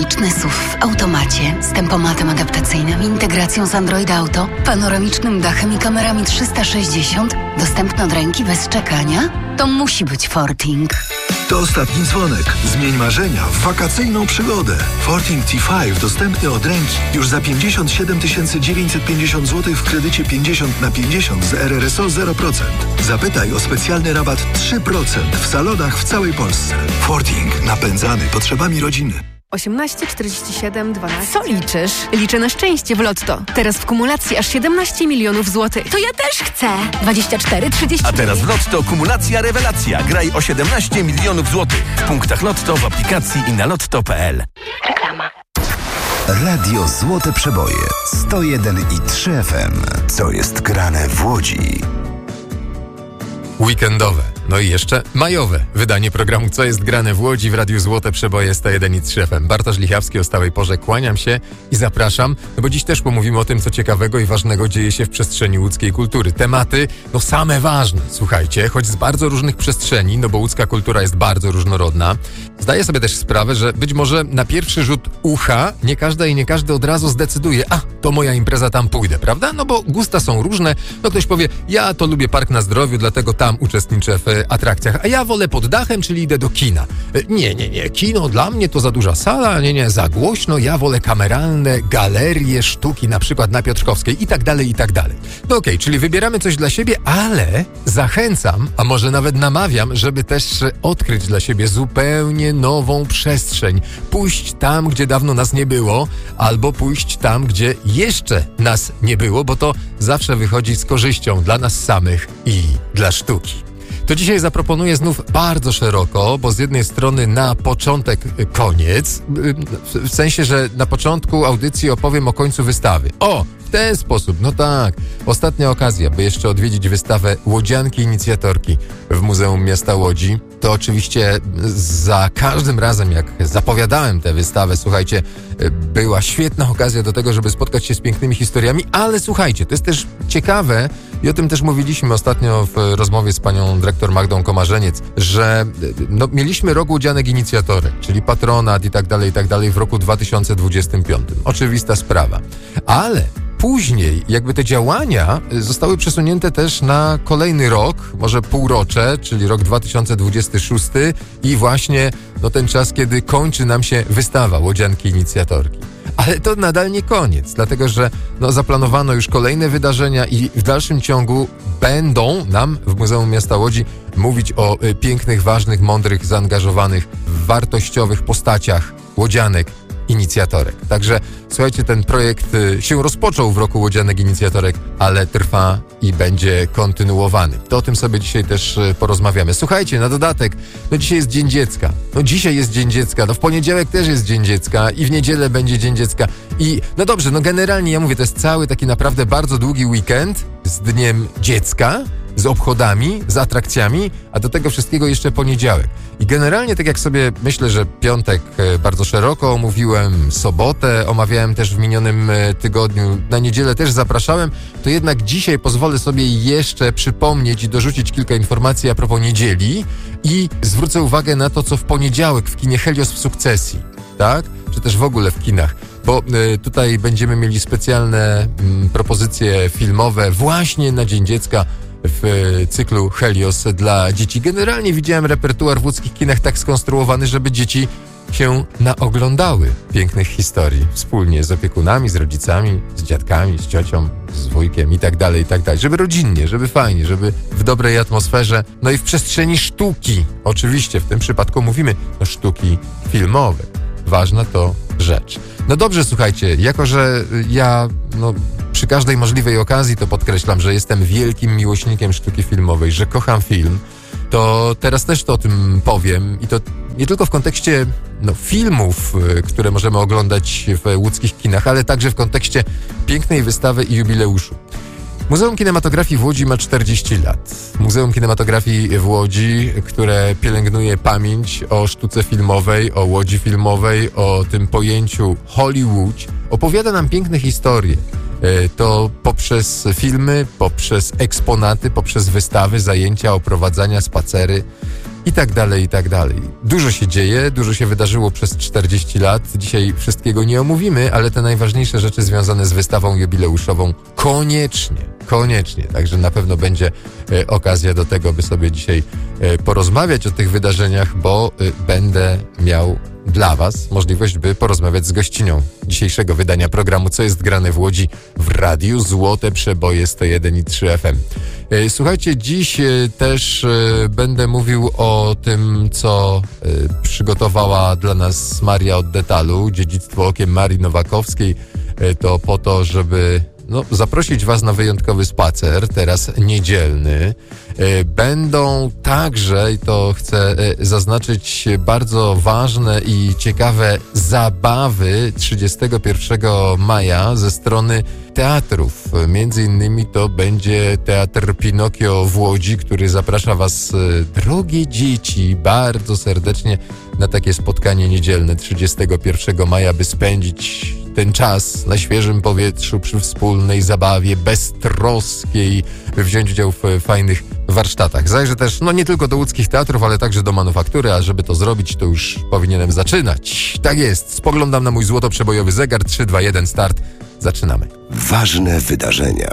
panoramiczny SUV w automacie z tempomatem adaptacyjnym, integracją z Android Auto, panoramicznym dachem i kamerami 360, dostępny od ręki bez czekania? To musi być Forting. To ostatni dzwonek. Zmień marzenia w wakacyjną przygodę. Forting T5 dostępny od ręki już za 57 950 zł w kredycie 50/50 z RRSO 0%. Zapytaj o specjalny rabat 3% w salonach w całej Polsce. Forting. Napędzany potrzebami rodziny. 18 47 12. Co liczysz? Liczę na szczęście w Lotto. Teraz w kumulacji aż 17 milionów złotych. To ja też chcę. 24, 30. A teraz w Lotto kumulacja rewelacja. Graj o 17 milionów złotych. W punktach Lotto, w aplikacji i na lotto.pl. Reklama. Radio Złote Przeboje 101,3 FM. Co jest grane w Łodzi? Weekendowe, no i jeszcze majowe wydanie programu Co jest grane w Łodzi w Radiu Złote Przeboje 101,3 FM. Bartosz Lichawski o stałej porze, kłaniam się i zapraszam, no bo dziś też pomówimy o tym, co ciekawego i ważnego dzieje się w przestrzeni łódzkiej kultury. Tematy, no same ważne, słuchajcie, choć z bardzo różnych przestrzeni, no bo łódzka kultura jest bardzo różnorodna. Zdaję sobie też sprawę, że być może na pierwszy rzut ucha nie każda i nie każdy od razu zdecyduje, to moja impreza, tam pójdę, prawda? No bo gusta są różne, no ktoś powie, ja to lubię Park na Zdrowiu, dlatego tam uczestniczę w atrakcjach, a ja wolę pod dachem, czyli idę do kina. Nie, kino dla mnie to za duża sala, nie, za głośno, ja wolę kameralne galerie sztuki, na przykład na Piotrkowskiej i tak dalej. No okej, czyli wybieramy coś dla siebie, ale zachęcam, a może nawet namawiam, żeby też odkryć dla siebie zupełnie nową przestrzeń. Pójść tam, gdzie dawno nas nie było, albo pójść tam, gdzie jeszcze nas nie było, bo to zawsze wychodzi z korzyścią dla nas samych i dla sztuki. To dzisiaj zaproponuję znów bardzo szeroko, bo z jednej strony na początek koniec, w sensie, że na początku audycji opowiem o końcu wystawy. W ten sposób, no tak. Ostatnia okazja, by jeszcze odwiedzić wystawę Łodzianki Inicjatorki w Muzeum Miasta Łodzi. To oczywiście za każdym razem, jak zapowiadałem tę wystawę, słuchajcie, była świetna okazja do tego, żeby spotkać się z pięknymi historiami, ale słuchajcie, to jest też ciekawe i o tym też mówiliśmy ostatnio w rozmowie z panią dyrektor Magdą Komarzeniec, że mieliśmy rok Łodzianek Inicjatorek, czyli patronat i tak dalej w roku 2025. Oczywista sprawa. Ale później jakby te działania zostały przesunięte też na kolejny rok, może półrocze, czyli rok 2026 i właśnie ten czas, kiedy kończy nam się wystawa Łodzianki Inicjatorki. Ale to nadal nie koniec, dlatego że zaplanowano już kolejne wydarzenia i w dalszym ciągu będą nam w Muzeum Miasta Łodzi mówić o pięknych, ważnych, mądrych, zaangażowanych, wartościowych postaciach łodzianek inicjatorek. Także słuchajcie, ten projekt się rozpoczął w roku Łodzianek Inicjatorek, ale trwa i będzie kontynuowany. To o tym sobie dzisiaj też porozmawiamy. Słuchajcie, na dodatek, dzisiaj jest Dzień Dziecka. Dzisiaj jest Dzień Dziecka, w poniedziałek też jest Dzień Dziecka i w niedzielę będzie Dzień Dziecka. I dobrze, generalnie ja mówię, to jest cały taki naprawdę bardzo długi weekend z Dniem Dziecka, z obchodami, z atrakcjami, a do tego wszystkiego jeszcze poniedziałek. I generalnie tak jak sobie myślę, że piątek bardzo szeroko omówiłem, sobotę omawiałem też w minionym tygodniu, na niedzielę też zapraszałem, to jednak dzisiaj pozwolę sobie jeszcze przypomnieć i dorzucić kilka informacji a propos niedzieli i zwrócę uwagę na to, co w poniedziałek w kinie Helios w Sukcesji, tak? Czy też w ogóle w kinach. Bo tutaj będziemy mieli specjalne propozycje filmowe właśnie na Dzień Dziecka w cyklu Helios dla dzieci. Generalnie widziałem repertuar w łódzkich kinach tak skonstruowany, żeby dzieci się naoglądały pięknych historii wspólnie z opiekunami, z rodzicami, z dziadkami, z ciocią, z wujkiem i tak dalej. Żeby rodzinnie, żeby fajnie, żeby w dobrej atmosferze, i w przestrzeni sztuki. Oczywiście w tym przypadku mówimy o sztuki filmowej. Ważna to rzecz. Dobrze, słuchajcie, jako że ja przy każdej możliwej okazji to podkreślam, że jestem wielkim miłośnikiem sztuki filmowej, że kocham film, to teraz też to o tym powiem i to nie tylko w kontekście filmów, które możemy oglądać w łódzkich kinach, ale także w kontekście pięknej wystawy i jubileuszu. Muzeum Kinematografii w Łodzi ma 40 lat. Muzeum Kinematografii w Łodzi, które pielęgnuje pamięć o sztuce filmowej, o Łodzi filmowej, o tym pojęciu Hollywood, opowiada nam piękne historie. To poprzez filmy, poprzez eksponaty, poprzez wystawy, zajęcia, oprowadzania, spacery. i tak dalej, i tak dalej. Dużo się dzieje, dużo się wydarzyło przez 40 lat. Dzisiaj wszystkiego nie omówimy, ale te najważniejsze rzeczy związane z wystawą jubileuszową koniecznie. Także na pewno będzie okazja do tego, by sobie dzisiaj porozmawiać o tych wydarzeniach, bo będę miał dla Was możliwość, by porozmawiać z gościnią dzisiejszego wydania programu Co jest grane w Łodzi w Radiu Złote Przeboje 101,3 FM. Słuchajcie, dziś też będę mówił o tym, co przygotowała dla nas Maria od Detalu, dziedzictwo okiem Marii Nowakowskiej. To po to, żeby zaprosić Was na wyjątkowy spacer, teraz niedzielny. Będą także, i to chcę zaznaczyć, bardzo ważne i ciekawe zabawy 31 maja ze strony teatrów. Między innymi to będzie Teatr Pinokio w Łodzi, który zaprasza Was, drogie dzieci, bardzo serdecznie na takie spotkanie niedzielne 31 maja, by spędzić ten czas na świeżym powietrzu, przy wspólnej zabawie, beztroskiej, by wziąć udział w fajnych warsztatach. Zajrzę też, nie tylko do łódzkich teatrów, ale także do Manufaktury, a żeby to zrobić, to już powinienem zaczynać. Tak jest, spoglądam na mój złotoprzebojowy zegar, 3, 2, 1, start. Zaczynamy. Ważne wydarzenia.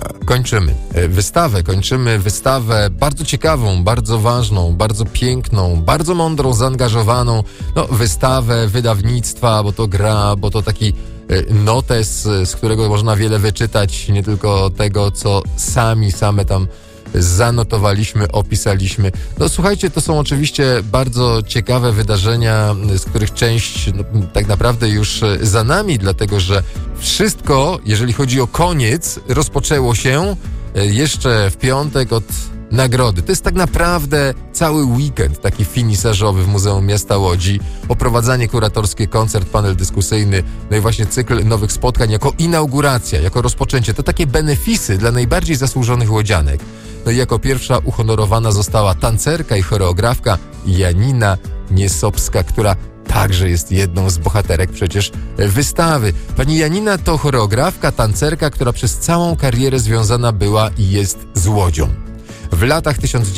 Kończymy wystawę bardzo ciekawą, bardzo ważną, bardzo piękną, bardzo mądrą, zaangażowaną. Wystawę wydawnictwa, bo to gra, bo to taki notes, z którego można wiele wyczytać, nie tylko tego, co same tam zanotowaliśmy, opisaliśmy. Słuchajcie, to są oczywiście bardzo ciekawe wydarzenia, z których część tak naprawdę już za nami, dlatego że wszystko, jeżeli chodzi o koniec, rozpoczęło się jeszcze w piątek od nagrody. To jest tak naprawdę cały weekend taki finisażowy w Muzeum Miasta Łodzi. Oprowadzanie kuratorskie, koncert, panel dyskusyjny, i właśnie cykl nowych spotkań jako inauguracja, jako rozpoczęcie. To takie benefisy dla najbardziej zasłużonych łodzianek. I jako pierwsza uhonorowana została tancerka i choreografka Janina Niesopska, która także jest jedną z bohaterek przecież wystawy. Pani Janina to choreografka, tancerka, która przez całą karierę związana była i jest z Łodzią. W latach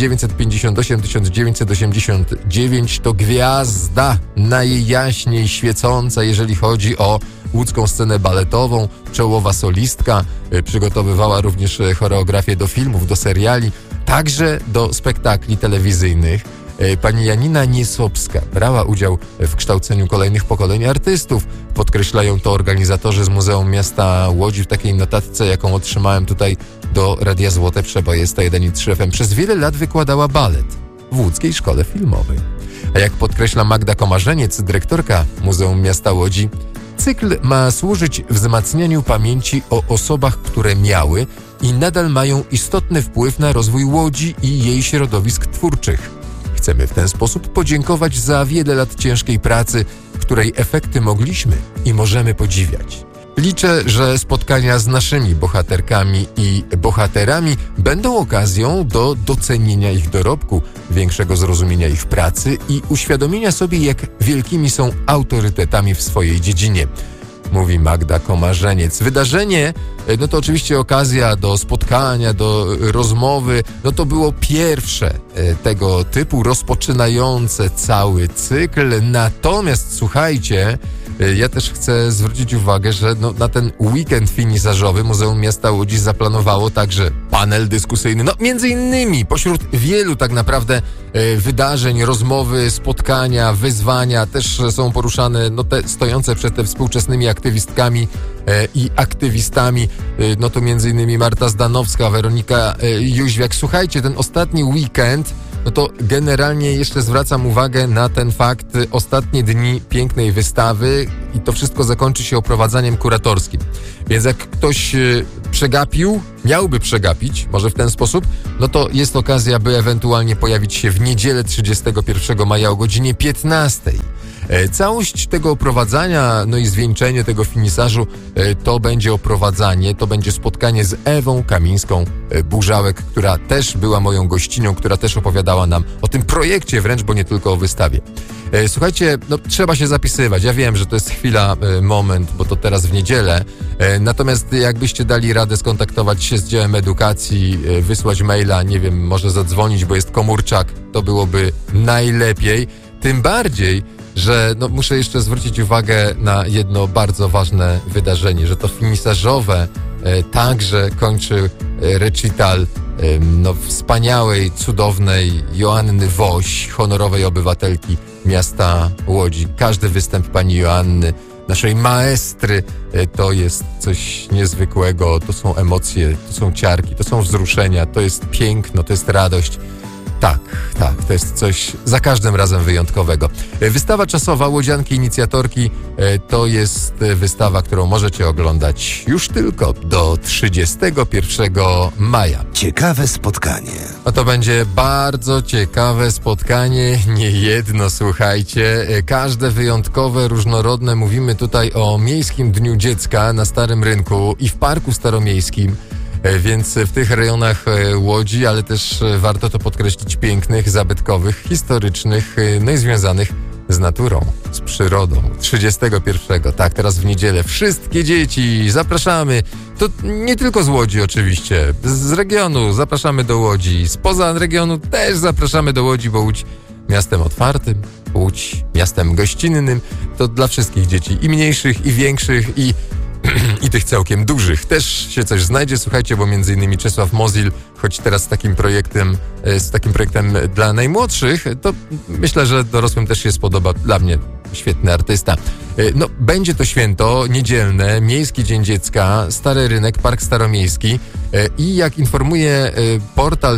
1958-1989 to gwiazda najjaśniej świecąca, jeżeli chodzi o łódzką scenę baletową, czołowa solistka, przygotowywała również choreografię do filmów, do seriali, także do spektakli telewizyjnych. Pani Janina Niesopska brała udział w kształceniu kolejnych pokoleń artystów. Podkreślają to organizatorzy z Muzeum Miasta Łodzi w takiej notatce, jaką otrzymałem tutaj do Radia Złote Przeboje 101,3 FM. Przez wiele lat wykładała balet w Łódzkiej Szkole Filmowej. A jak podkreśla Magda Komarzeniec, dyrektorka Muzeum Miasta Łodzi, cykl ma służyć wzmacnianiu pamięci o osobach, które miały i nadal mają istotny wpływ na rozwój Łodzi i jej środowisk twórczych. Chcemy w ten sposób podziękować za wiele lat ciężkiej pracy, której efekty mogliśmy i możemy podziwiać. Liczę, że spotkania z naszymi bohaterkami i bohaterami będą okazją do docenienia ich dorobku, większego zrozumienia ich pracy i uświadomienia sobie, jak wielkimi są autorytetami w swojej dziedzinie. Mówi Magda Komarzeniec. Wydarzenie, to oczywiście okazja do spotkania, do rozmowy. To było pierwsze tego typu, rozpoczynające cały cykl. Natomiast słuchajcie, ja też chcę zwrócić uwagę, że na ten weekend finisażowy Muzeum Miasta Łodzi zaplanowało także panel dyskusyjny. Między innymi pośród wielu tak naprawdę wydarzeń, rozmowy, spotkania, wyzwania też są poruszane te stojące przed te współczesnymi aktywistkami i aktywistami. To między innymi Marta Zdanowska, Weronika Jóźwiak. Słuchajcie, ten ostatni weekend, to generalnie jeszcze zwracam uwagę na ten fakt, ostatnie dni pięknej wystawy i to wszystko zakończy się oprowadzaniem kuratorskim. Więc jak ktoś miałby przegapić, może w ten sposób, to jest okazja, by ewentualnie pojawić się w niedzielę 31 maja o godzinie 15. Całość tego oprowadzania, no i zwieńczenie tego finisażu to będzie oprowadzanie, to będzie spotkanie z Ewą Kamińską-Burzałek, która też była moją gościnią, która też opowiadała nam o tym projekcie wręcz, bo nie tylko o wystawie. Słuchajcie, no trzeba się zapisywać. Ja wiem, że to jest chwila, moment, bo to teraz w niedzielę. Natomiast jakbyście dali radę skontaktować się z działem edukacji, wysłać maila, nie wiem, może zadzwonić, bo jest komórczak, to byłoby najlepiej. Tym bardziej, że no, muszę jeszcze zwrócić uwagę na jedno bardzo ważne wydarzenie, że to finisażowe także kończy recital wspaniałej, cudownej Joanny Woś, honorowej obywatelki miasta Łodzi. Każdy występ pani Joanny, naszej maestry, to jest coś niezwykłego, to są emocje, to są ciarki, to są wzruszenia, to jest piękno, to jest radość. Tak, to jest coś za każdym razem wyjątkowego. Wystawa czasowa Łodzianki Inicjatorki to jest wystawa, którą możecie oglądać już tylko do 31 maja. Ciekawe spotkanie. No to będzie bardzo ciekawe spotkanie, nie jedno, słuchajcie. Każde wyjątkowe, różnorodne. Mówimy tutaj o Miejskim Dniu Dziecka na Starym Rynku i w Parku Staromiejskim. Więc w tych rejonach Łodzi, ale też warto to podkreślić, pięknych, zabytkowych, historycznych, no i związanych z naturą, z przyrodą. 31, tak, teraz w niedzielę. Wszystkie dzieci zapraszamy. To nie tylko z Łodzi oczywiście, z regionu zapraszamy do Łodzi, spoza regionu też zapraszamy do Łodzi, bo Łódź miastem otwartym, Łódź miastem gościnnym. To dla wszystkich dzieci, i mniejszych, i większych, i tych całkiem dużych. Też się coś znajdzie, słuchajcie, bo między innymi Czesław Mozil, choć teraz z takim projektem dla najmłodszych, to myślę, że dorosłym też się spodoba. Dla mnie świetny artysta. No, będzie to święto niedzielne, Miejski Dzień Dziecka, Stary Rynek, Park Staromiejski i jak informuje portal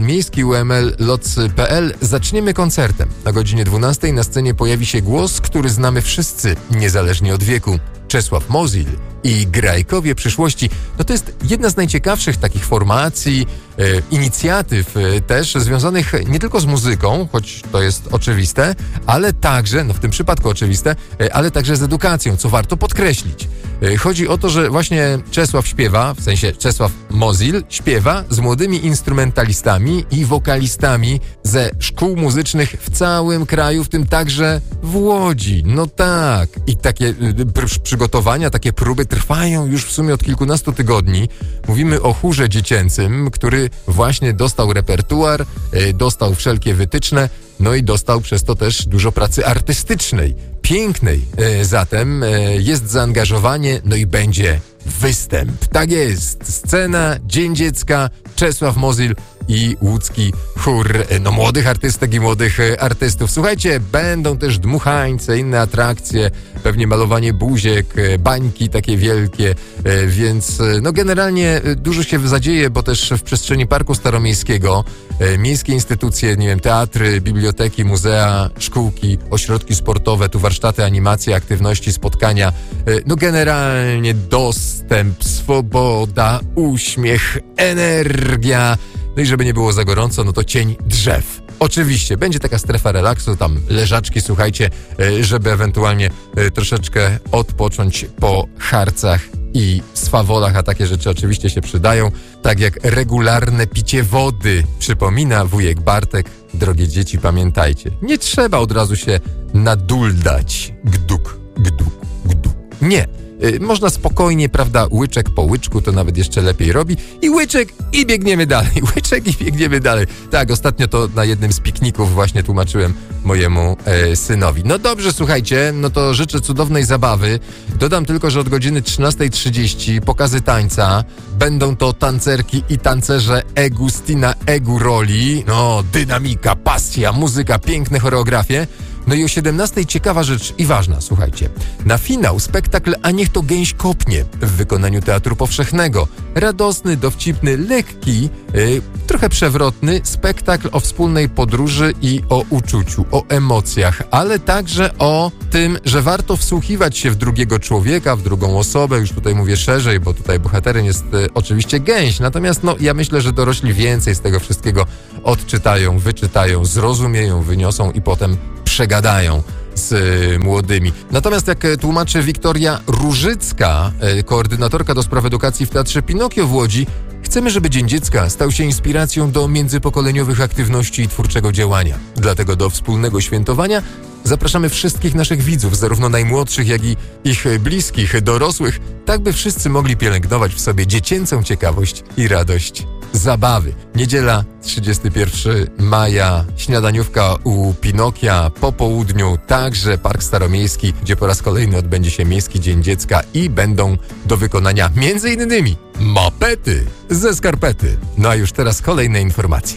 miejski.uml.loc.pl, zaczniemy koncertem. Na godzinie 12 na scenie pojawi się głos, który znamy wszyscy, niezależnie od wieku. Czesław Mozil i Grajkowie Przyszłości. No to jest jedna z najciekawszych takich formacji, inicjatyw też związanych nie tylko z muzyką, choć to jest oczywiste, ale także, no w tym przypadku oczywiste, ale także z edukacją, co warto podkreślić. Chodzi o to, że właśnie Czesław śpiewa, w sensie Czesław Mozil śpiewa z młodymi instrumentalistami i wokalistami ze szkół muzycznych w całym kraju, w tym także w Łodzi. No tak. I takie przygotowania, takie próby trwają już w sumie od kilkunastu tygodni. Mówimy o chórze dziecięcym, który właśnie dostał repertuar, dostał wszelkie wytyczne, no i dostał przez to też dużo pracy artystycznej, pięknej. Zatem jest zaangażowanie, no i będzie występ. Tak jest. Scena, Dzień Dziecka, Czesław Mozil i łódzki chór młodych artystek i młodych artystów. Słuchajcie, będą też dmuchańce, inne atrakcje, pewnie malowanie buziek, bańki takie wielkie, więc generalnie dużo się zadzieje, bo też w przestrzeni Parku Staromiejskiego miejskie instytucje, nie wiem, teatry, biblioteki, muzea, szkółki, ośrodki sportowe, tu warsztaty, animacje, aktywności, spotkania, generalnie dostęp, swoboda, uśmiech, energia. No i żeby nie było za gorąco, no to cień drzew. Oczywiście, będzie taka strefa relaksu, tam leżaczki, słuchajcie, żeby ewentualnie troszeczkę odpocząć po harcach i swawolach, a takie rzeczy oczywiście się przydają, tak jak regularne picie wody. Przypomina wujek Bartek, drogie dzieci, pamiętajcie, nie trzeba od razu się naduldać. Gduk, gduk, gduk. Nie. Można spokojnie, prawda, łyczek po łyczku, to nawet jeszcze lepiej robi. I łyczek i biegniemy dalej. Łyczek i biegniemy dalej. Tak, ostatnio to na jednym z pikników właśnie tłumaczyłem mojemu synowi. No dobrze, słuchajcie, no to życzę cudownej zabawy. Dodam tylko, że od godziny 13:30 pokazy tańca. Będą to tancerki i tancerze Egustina Eguroli. No, dynamika, pasja, muzyka, piękne choreografie. No i o 17:00 ciekawa rzecz i ważna, słuchajcie. Na finał spektakl A niech to gęś kopnie w wykonaniu Teatru Powszechnego. Radosny, dowcipny, lekki, trochę przewrotny spektakl o wspólnej podróży i o uczuciu, o emocjach, ale także o tym, że warto wsłuchiwać się w drugiego człowieka, w drugą osobę. Już tutaj mówię szerzej, bo tutaj bohaterem jest oczywiście gęś. Natomiast ja myślę, że dorośli więcej z tego wszystkiego odczytają, wyczytają, zrozumieją, wyniosą i potem przegadają. z młodymi. Natomiast jak tłumaczy Wiktoria Różycka, koordynatorka do spraw edukacji w Teatrze Pinokio w Łodzi, chcemy, żeby Dzień Dziecka stał się inspiracją do międzypokoleniowych aktywności i twórczego działania. Dlatego do wspólnego świętowania zapraszamy wszystkich naszych widzów, zarówno najmłodszych, jak i ich bliskich, dorosłych, tak by wszyscy mogli pielęgnować w sobie dziecięcą ciekawość i radość zabawy. Niedziela, 31 maja, śniadaniówka u Pinokia, po południu także Park Staromiejski, gdzie po raz kolejny odbędzie się Miejski Dzień Dziecka i będą do wykonania m.in. mapety ze skarpety. No a już teraz kolejne informacje.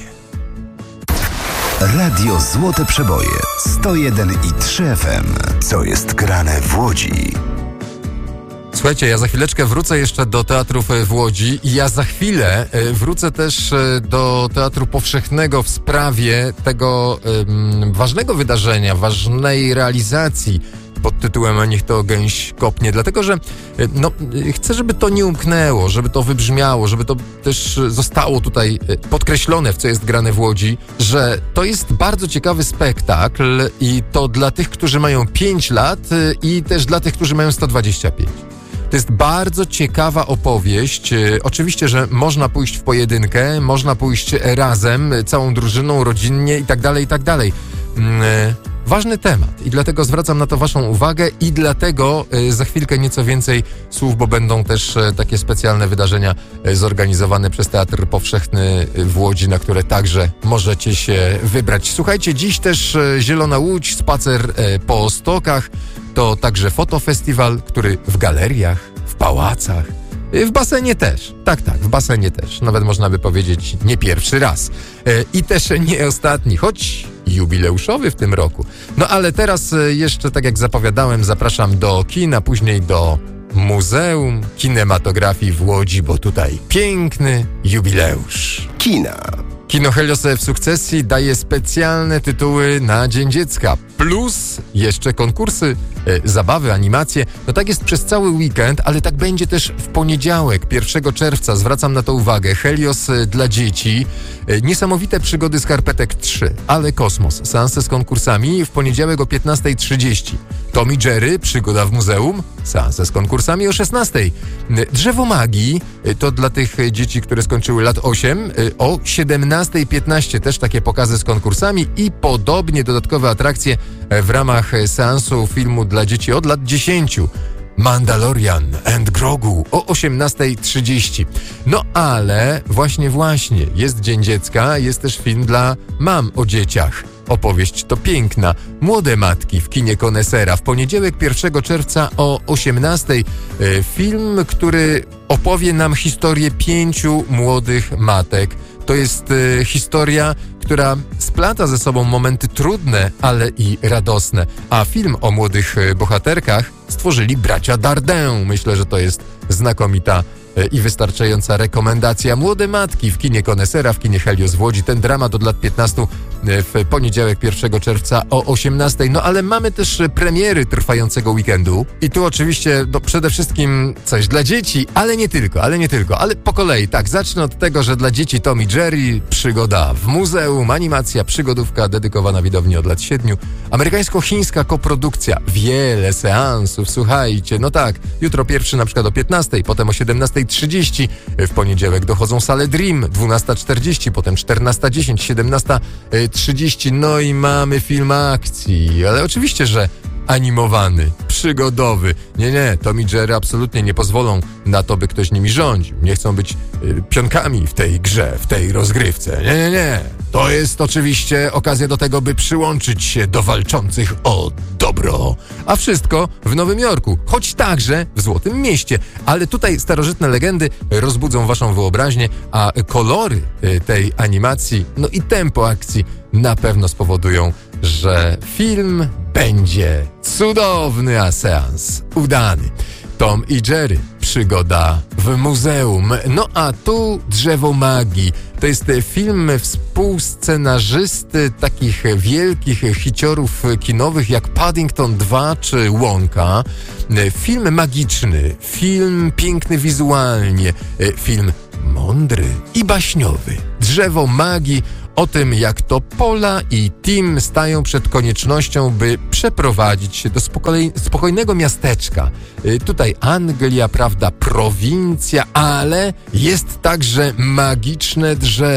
Radio Złote Przeboje 101,3 FM. Co jest grane w Łodzi? Słuchajcie, ja za chwileczkę wrócę jeszcze do teatrów w Łodzi i ja za chwilę wrócę też do Teatru Powszechnego w sprawie tego ważnego wydarzenia, ważnej realizacji pod tytułem A niech to gęś kopnie, dlatego że chcę, żeby to nie umknęło, żeby to wybrzmiało, żeby to też zostało tutaj podkreślone, w co jest grane w Łodzi, że to jest bardzo ciekawy spektakl i to dla tych, którzy mają 5 lat i też dla tych, którzy mają 125. To jest bardzo ciekawa opowieść. Oczywiście, że można pójść w pojedynkę, można pójść razem, całą drużyną, rodzinnie i tak dalej. Ważny temat i dlatego zwracam na to waszą uwagę i dlatego za chwilkę nieco więcej słów, bo będą też takie specjalne wydarzenia zorganizowane przez Teatr Powszechny w Łodzi, na które także możecie się wybrać. Słuchajcie, dziś też Zielona Łódź, spacer po stokach, to także fotofestiwal, który w galeriach, w pałacach, w basenie też. Tak, w basenie też. Nawet można by powiedzieć nie pierwszy raz. I też nie ostatni, choć jubileuszowy w tym roku. No ale teraz jeszcze, tak jak zapowiadałem, zapraszam do kina, później do Muzeum Kinematografii w Łodzi, bo tutaj piękny jubileusz. Kino Helios w sukcesji daje specjalne tytuły na Dzień Dziecka, plus jeszcze konkursy, zabawy, animacje. No tak jest przez cały weekend, ale tak będzie też w poniedziałek, 1 czerwca. Zwracam na to uwagę. Helios dla dzieci. Niesamowite przygody skarpetek 3, ale kosmos. Seanse z konkursami w poniedziałek o 15:30. Tom i Jerry, przygoda w muzeum. Seanse z konkursami o 16:00. Drzewo magii, to dla tych dzieci, które skończyły lat 8, o 17:15 też takie pokazy z konkursami i podobnie dodatkowe atrakcje w ramach seansu filmu dla dzieci od lat 10. Mandalorian and Grogu o 18:30. No ale właśnie, jest Dzień Dziecka, jest też film dla mam o dzieciach. Opowieść to piękna. Młode matki w kinie Konesera w poniedziałek 1 czerwca o 18:00. Film, który opowie nam historię 5 młodych matek. To jest historia, która splata ze sobą momenty trudne, ale i radosne. A film o młodych bohaterkach stworzyli bracia Dardenne. Myślę, że to jest znakomita i wystarczająca rekomendacja. Młode matki w kinie Konesera, w kinie Helios w Łodzi. Ten dramat od lat 15 w poniedziałek 1 czerwca o 18:00. No ale mamy też premiery trwającego weekendu. I tu oczywiście przede wszystkim coś dla dzieci, ale nie tylko, ale po kolei. Tak, zacznę od tego, że dla dzieci Tom i Jerry, przygoda w muzeum, animacja, przygodówka dedykowana widowni od lat 7. Amerykańsko-chińska koprodukcja, wiele seansów, słuchajcie, no tak, jutro pierwszy na przykład o 15:00, potem o 17:30, w poniedziałek dochodzą sale Dream, 12:40, potem 14:10, 17:30, no i mamy film akcji, ale oczywiście, że animowany, przygodowy. Nie, Tom i Jerry absolutnie nie pozwolą na to, by ktoś nimi rządził. Nie chcą być pionkami w tej grze, w tej rozgrywce. Nie. To jest oczywiście okazja do tego, by przyłączyć się do walczących o dobro. A wszystko w Nowym Jorku, choć także w Złotym Mieście. Ale tutaj starożytne legendy rozbudzą waszą wyobraźnię, a kolory tej animacji, no i tempo akcji na pewno spowodują, że film będzie cudowny, a seans udany. Tom i Jerry, przygoda w muzeum. No a tu Drzewo magii. To jest film współscenarzysty takich wielkich hiciorów kinowych jak Paddington 2 czy Wonka. Film magiczny, film piękny wizualnie, film mądry i baśniowy. Drzewo magii o tym, jak to Pola i Tim stają przed koniecznością, by przeprowadzić się do spokojnego miasteczka. Tutaj Anglia, prawda, prowincja, ale jest także magiczne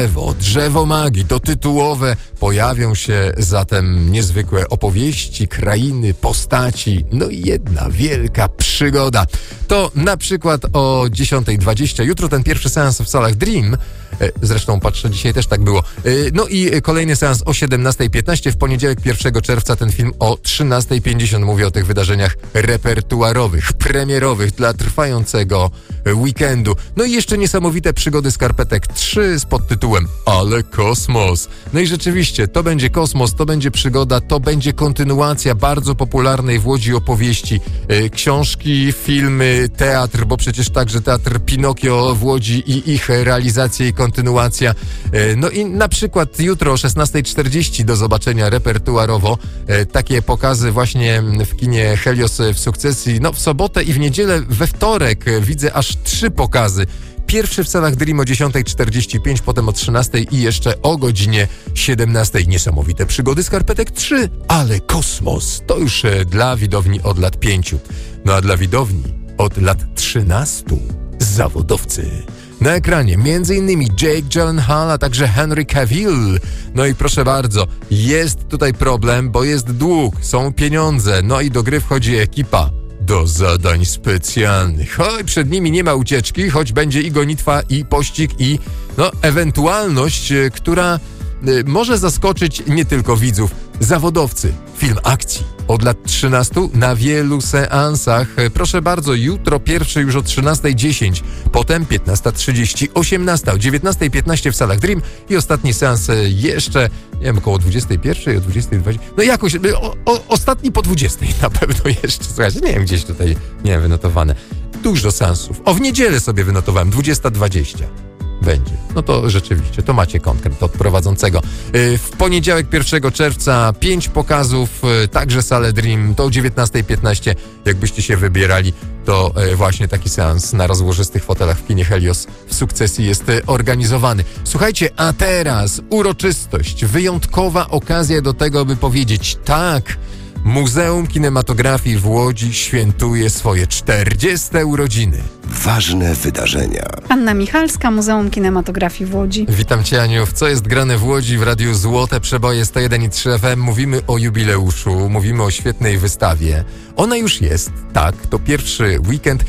drzewo magii, to tytułowe. Pojawią się zatem niezwykłe opowieści, krainy, postaci, no i jedna wielka przygoda. To na przykład o 10:20. Jutro ten pierwszy seans w salach Dream. Zresztą patrzę, dzisiaj też tak było. No i kolejny seans o 17:15. W poniedziałek 1 czerwca ten film o 13:50. Mówię o tych wydarzeniach repertuarowych, premierowych dla trwającego weekendu. No i jeszcze niesamowite przygody Skarpetek 3 z podtytułem Ale kosmos. No i rzeczywiście, to będzie kosmos, to będzie przygoda, to będzie kontynuacja bardzo popularnej w Łodzi opowieści. Książki, filmy, teatr, bo przecież także teatr Pinokio w Łodzi i ich realizacje i kontynuacja. No i na przykład jutro o 16:40 do zobaczenia repertuarowo. Takie pokazy właśnie w kinie Helios w Sukcesji. No w sobotę i w niedzielę, we wtorek widzę aż 3 pokazy. Pierwszy w salach Dream o 10:45, potem o 13:00 i jeszcze o godzinie 17:00. Niesamowite przygody Skarpetek 3, ale kosmos to już dla widowni od lat 5. No a dla widowni od lat 13 zawodowcy. Na ekranie m.in. Jake Gyllenhaal, a także Henry Cavill. No i proszę bardzo, jest tutaj problem, bo jest dług, są pieniądze, no i do gry wchodzi ekipa do zadań specjalnych. Oj, przed nimi nie ma ucieczki, choć będzie i gonitwa, i pościg, i ewentualność, która może zaskoczyć nie tylko widzów. Zawodowcy, film akcji od lat 13 na wielu seansach. Proszę bardzo, jutro pierwszy już o 13:10, potem 15:30, 18:00, o 19:15 w salach Dream i ostatni seans jeszcze, nie wiem, około 21:00, o 20:20. No jakoś, ostatni po 20:00 na pewno jeszcze, słuchajcie, nie wiem, gdzieś tutaj, nie wiem, wynotowane. Dużo seansów. O, w niedzielę sobie wynotowałem, 20:20. Będzie. No to rzeczywiście, to macie konkret od prowadzącego. W poniedziałek 1 czerwca 5 pokazów, także salę Dream, to o 19:15. Jakbyście się wybierali, to właśnie taki seans na rozłożystych fotelach w kinie Helios w Sukcesji jest organizowany. Słuchajcie, a teraz uroczystość, wyjątkowa okazja do tego, by powiedzieć tak, Muzeum Kinematografii w Łodzi świętuje swoje 40. urodziny. Ważne wydarzenia. Anna Michalska, Muzeum Kinematografii w Łodzi. Witam Cię, Aniu. W Co jest grane w Łodzi w Radiu Złote Przeboje 101,3 FM. Mówimy o jubileuszu, mówimy o świetnej wystawie. Ona już jest, tak, to pierwszy weekend,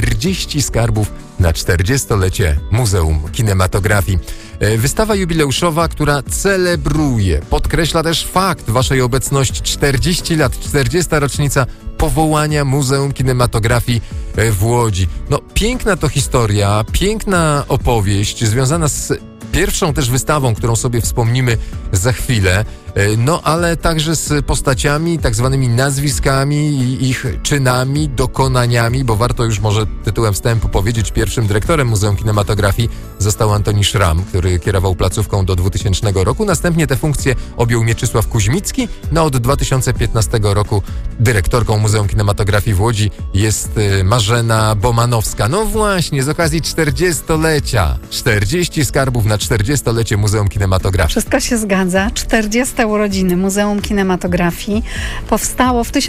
40 skarbów na 40-lecie Muzeum Kinematografii. Wystawa jubileuszowa, która celebruje, podkreśla też fakt waszej obecności, 40 lat, 40. rocznica powołania Muzeum Kinematografii w Łodzi. No, piękna to historia, piękna opowieść związana z pierwszą też wystawą, którą sobie wspomnimy za chwilę, no ale także z postaciami, tak zwanymi nazwiskami i ich czynami, dokonaniami, bo warto już może tytułem wstępu powiedzieć, pierwszym dyrektorem Muzeum Kinematografii został Antoni Szram, który kierował placówką do 2000 roku. Następnie tę funkcję objął Mieczysław Kuźmicki. No od 2015 roku dyrektorką Muzeum Kinematografii w Łodzi jest Marzena Bomanowska. No właśnie, z okazji 40-lecia. 40 skarbów na 40-lecie Muzeum Kinematografii. Wszystko się zgadza. 40 urodziny Muzeum Kinematografii powstało w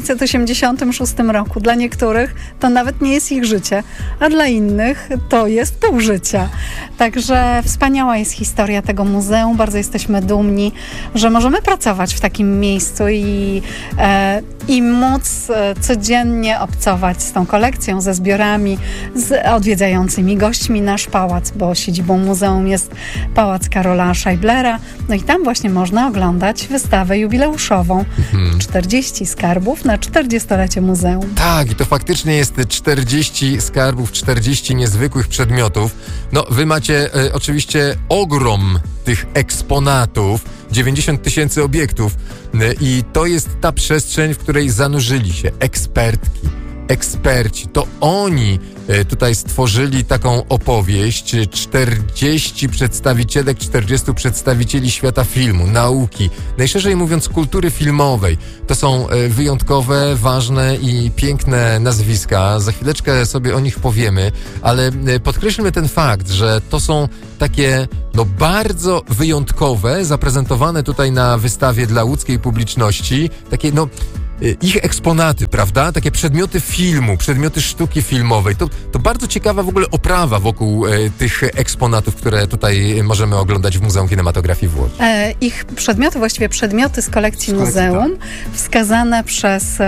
1986 roku. Dla niektórych to nawet nie jest ich życie, a dla innych to jest pół życia. Także wspaniała jest historia tego muzeum. Bardzo jesteśmy dumni, że możemy pracować w takim miejscu i móc codziennie obcować z tą kolekcją, ze zbiorami, z odwiedzającymi gośćmi nasz pałac, bo siedzibą muzeum jest Pałac Karola Scheiblera. No i tam właśnie można oglądać wystawę jubileuszową. 40 skarbów na 40-lecie muzeum. Tak, i to faktycznie jest 40 skarbów, 40 niezwykłych przedmiotów. No, wy macie oczywiście ogrom tych eksponatów, 90 000 obiektów i to jest ta przestrzeń, w której zanurzyli się ekspertki, eksperci. To oni tutaj stworzyli taką opowieść. 40 przedstawicielek, 40 przedstawicieli świata filmu, nauki, najszerzej mówiąc kultury filmowej. To są wyjątkowe, ważne i piękne nazwiska. Za chwileczkę sobie o nich powiemy, ale podkreślmy ten fakt, że to są takie bardzo wyjątkowe, zaprezentowane tutaj na wystawie dla łódzkiej publiczności, takie ich eksponaty, prawda? Takie przedmioty filmu, przedmioty sztuki filmowej. To bardzo ciekawa w ogóle oprawa wokół tych eksponatów, które tutaj możemy oglądać w Muzeum Kinematografii w Łodzi. Ich przedmioty, właściwie przedmioty z kolekcji muzeum, wskazane przez,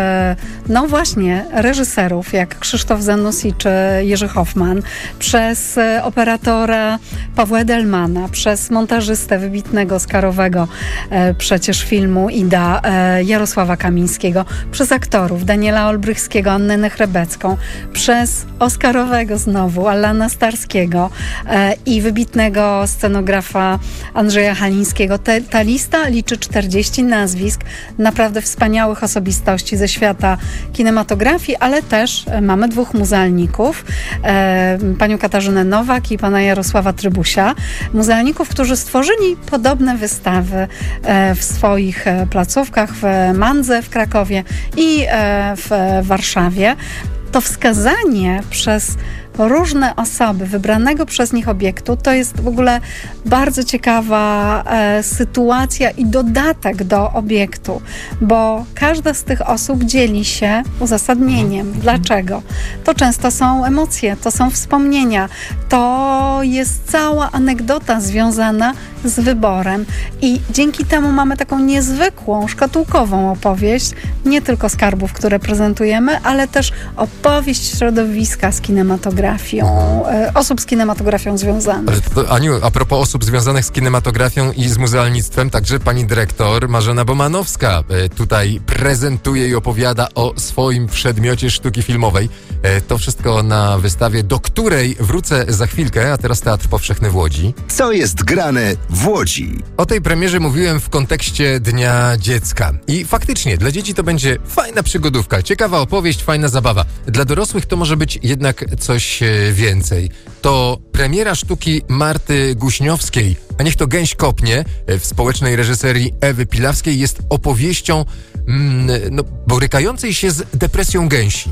właśnie, reżyserów, jak Krzysztof Zanussi czy Jerzy Hoffman, przez operatora Pawła Edelmana, przez montażystę wybitnego, oscarowego przecież filmu Ida, Jarosława Kamińskiego, przez aktorów Daniela Olbrychskiego, Annę Nechrebecką, przez oscarowego znowu Allana Starskiego i wybitnego scenografa Andrzeja Halińskiego. Ta lista liczy 40 nazwisk naprawdę wspaniałych osobistości ze świata kinematografii, ale też mamy 2 muzealników, panią Katarzynę Nowak i pana Jarosława Trybusia. Muzealników, którzy stworzyli podobne wystawy w swoich placówkach w Mandze w Krakowie i w Warszawie. To wskazanie przez różne osoby wybranego przez nich obiektu to jest w ogóle bardzo ciekawa sytuacja i dodatek do obiektu, bo każda z tych osób dzieli się uzasadnieniem. Dlaczego? To często są emocje, to są wspomnienia, to jest cała anegdota związana z wyborem i dzięki temu mamy taką niezwykłą, szkatułkową opowieść, nie tylko skarbów, które prezentujemy, ale też opowieść środowiska z kinematografią, osób z kinematografią związanych. Aniu, a propos osób związanych z kinematografią i z muzealnictwem, także pani dyrektor Marzena Bomanowska tutaj prezentuje i opowiada o swoim przedmiocie sztuki filmowej. To wszystko na wystawie, do której wrócę za chwilkę, a teraz Teatr Powszechny w Łodzi. Co jest grane w Łodzi? O tej premierze mówiłem w kontekście Dnia Dziecka. I faktycznie, dla dzieci to będzie fajna przygodówka, ciekawa opowieść, fajna zabawa. Dla dorosłych to może być jednak coś więcej. To premiera sztuki Marty Guśniowskiej, a niech to gęś kopnie, w społecznej reżyserii Ewy Pilawskiej jest opowieścią borykającej się z depresją gęsi.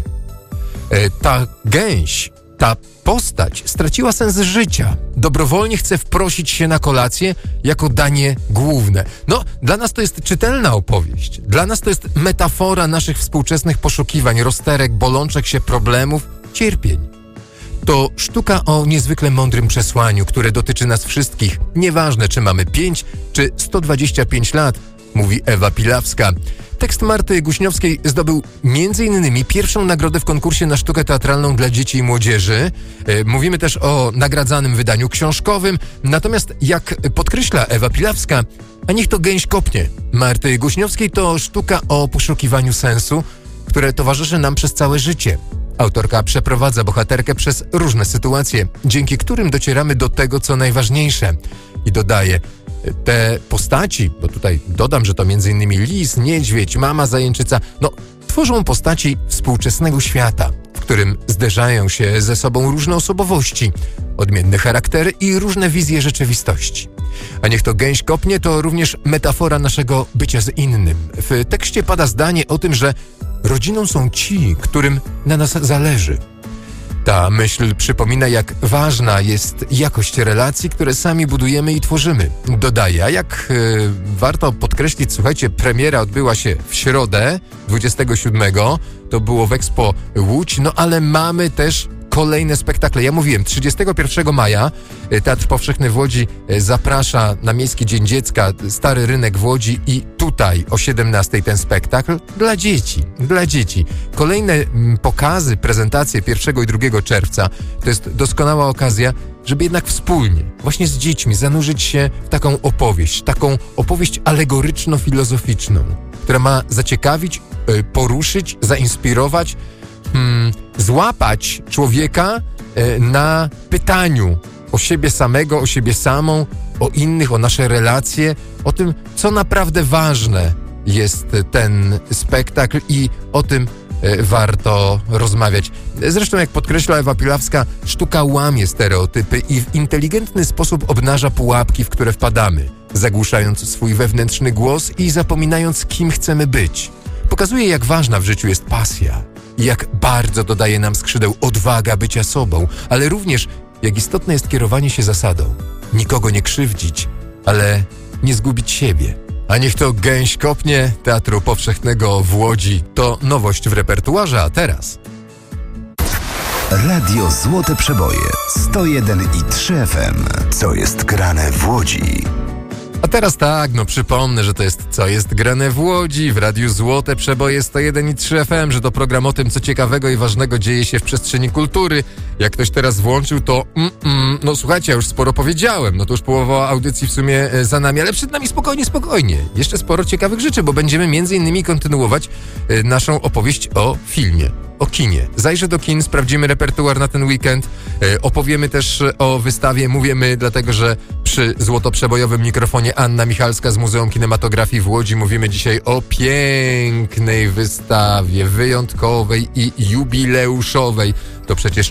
Ta gęś, ta postać straciła sens życia. Dobrowolnie chce wprosić się na kolację jako danie główne. Dla nas to jest czytelna opowieść. Dla nas to jest metafora naszych współczesnych poszukiwań, rozterek, bolączek się problemów, cierpień. To sztuka o niezwykle mądrym przesłaniu, które dotyczy nas wszystkich. Nieważne, czy mamy 5 czy 125 lat, mówi Ewa Pilawska. Tekst Marty Guśniowskiej zdobył m.in. pierwszą nagrodę w konkursie na sztukę teatralną dla dzieci i młodzieży. Mówimy też o nagradzanym wydaniu książkowym. Natomiast, jak podkreśla Ewa Pilawska, a niech to gęś kopnie Marty Guśniowskiej, to sztuka o poszukiwaniu sensu, które towarzyszy nam przez całe życie. Autorka przeprowadza bohaterkę przez różne sytuacje, dzięki którym docieramy do tego, co najważniejsze. I dodaje, te postaci, bo tutaj dodam, że to m.in. lis, niedźwiedź, mama zajęczyca, tworzą postaci współczesnego świata, w którym zderzają się ze sobą różne osobowości, odmienne charaktery i różne wizje rzeczywistości. A niech to gęś kopnie to również metafora naszego bycia z innym. W tekście pada zdanie o tym, że rodziną są ci, którym na nas zależy. Ta myśl przypomina, jak ważna jest jakość relacji, które sami budujemy i tworzymy. Dodaje, a jak warto podkreślić, słuchajcie, premiera odbyła się w środę 27, to było w Expo Łódź, ale mamy też kolejne spektakle. Ja mówiłem, 31 maja Teatr Powszechny w Łodzi zaprasza na Miejski Dzień Dziecka, Stary Rynek w Łodzi i tutaj o 17 ten spektakl dla dzieci. Kolejne pokazy, prezentacje 1 i 2 czerwca to jest doskonała okazja, żeby jednak wspólnie, właśnie z dziećmi, zanurzyć się w taką opowieść alegoryczno-filozoficzną, która ma zaciekawić, poruszyć, zainspirować, złapać człowieka na pytaniu o siebie samego, o siebie samą, o innych, o nasze relacje, o tym, co naprawdę ważne jest ten spektakl i o tym, warto rozmawiać. Zresztą, jak podkreśla Ewa Pilawska, sztuka łamie stereotypy i w inteligentny sposób obnaża pułapki, w które wpadamy, zagłuszając swój wewnętrzny głos i zapominając, kim chcemy być. Pokazuje, jak ważna w życiu jest pasja i jak bardzo dodaje nam skrzydeł odwaga bycia sobą, ale również jak istotne jest kierowanie się zasadą. Nikogo nie krzywdzić, ale nie zgubić siebie. A niech to gęś kopnie Teatru Powszechnego w Łodzi. To nowość w repertuarze, a teraz... Radio Złote Przeboje 101,3 FM. Co jest grane w Łodzi? A teraz tak, przypomnę, że to jest Co jest grane w Łodzi, w Radiu Złote Przeboje 101,3 FM, że to program o tym, co ciekawego i ważnego dzieje się w przestrzeni kultury. Jak ktoś teraz włączył, to słuchajcie, ja już sporo powiedziałem, to już połowa audycji w sumie za nami, ale przed nami spokojnie. Jeszcze sporo ciekawych rzeczy, bo będziemy między innymi kontynuować naszą opowieść o filmie, o kinie. Zajrzę do kin, sprawdzimy repertuar na ten weekend, opowiemy też o wystawie, mówimy dlatego, że przy złotoprzebojowym mikrofonie Anna Michalska z Muzeum Kinematografii w Łodzi mówimy dzisiaj o pięknej wystawie, wyjątkowej i jubileuszowej. To przecież